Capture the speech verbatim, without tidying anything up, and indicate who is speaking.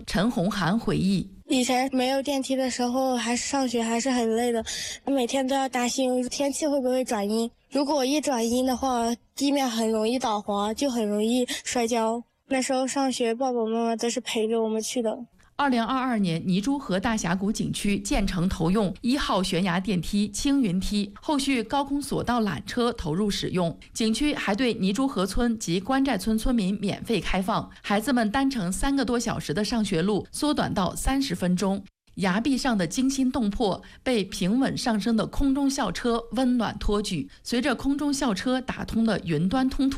Speaker 1: 陈红涵回忆。
Speaker 2: 以前没有电梯的时候，还是上学还是很累的，每天都要担心天气会不会转阴。如果一转阴的话，地面很容易倒滑，就很容易摔跤。那时候上学，爸爸妈妈都是陪着我们去的。
Speaker 1: 二零二二年，泥珠河大峡谷景区建成投用一号悬崖电梯、青云梯，后续高空索道缆车投入使用。景区还对泥珠河村及关寨村村民免费开放，孩子们单程三个多小时的上学路缩短到三十分钟。崖壁上的惊心动魄被平稳上升的空中校车温暖托举，随着空中校车打通了云端通途